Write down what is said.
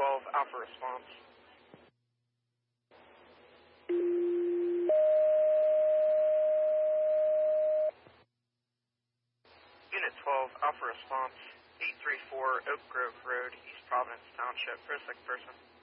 12 Alpha response. Unit 12 Alpha response, 834 Oak Grove Road, East Providence Township, for a sick person.